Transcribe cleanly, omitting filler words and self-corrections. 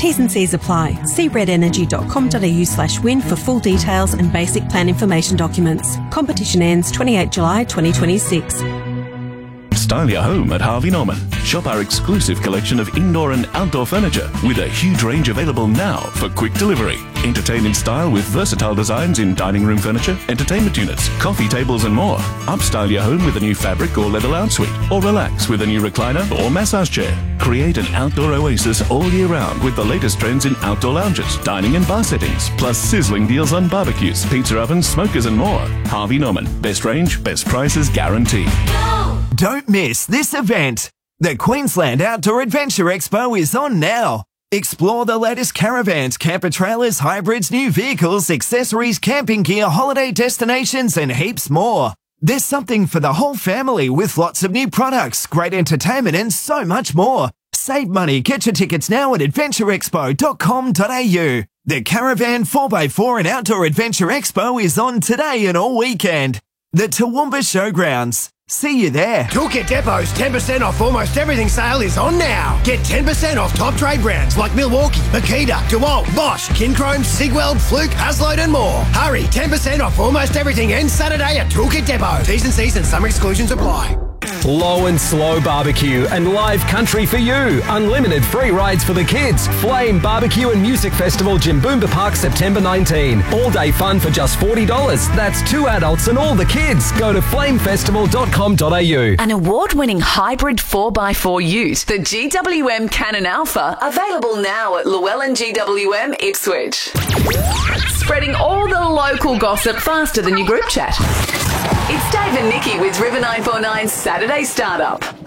T's and C's apply. See redenergy.com.au/win for full details and basic plan information documents. Competition ends 28 July 2026. Style your home at Harvey Norman. Shop our exclusive collection of indoor and outdoor furniture with a huge range available now for quick delivery. Entertain in style with versatile designs in dining room furniture, entertainment units, coffee tables and more. Upstyle your home with a new fabric or leather lounge suite, or relax with a new recliner or massage chair. Create an outdoor oasis all year round with the latest trends in outdoor lounges, dining and bar settings, plus sizzling deals on barbecues, pizza ovens, smokers and more. Harvey Norman. Best range, best prices guaranteed. Don't miss this event. The Queensland Outdoor Adventure Expo is on now. Explore the latest caravans, camper trailers, hybrids, new vehicles, accessories, camping gear, holiday destinations, and heaps more. There's something for the whole family with lots of new products, great entertainment, and so much more. Save money. Get your tickets now at adventureexpo.com.au. The Caravan 4x4 and Outdoor Adventure Expo is on today and all weekend. The Toowoomba Showgrounds. See you there. Toolkit Depot's 10% off almost everything sale is on now. Get 10% off top trade brands like Milwaukee, Makita, DeWalt, Bosch, Kinchrome, Sigweld, Fluke, Hasload and more. Hurry, 10% off almost everything ends Saturday at Toolkit Depot. T's and C's and some exclusions apply. Low and Slow Barbecue and live country for you. Unlimited free rides for the kids. Flame Barbecue and Music Festival, Jimboomba Park, September 19. All day fun for just $40. That's 2 adults and all the kids. Go to flamefestival.com.au. An award-winning hybrid 4x4 ute, the GWM Cannon Alpha, available now at Llewellyn GWM Ipswich. Spreading all the local gossip faster than your group chat. It's Dave and Nikki with River 949's Saturday Startup.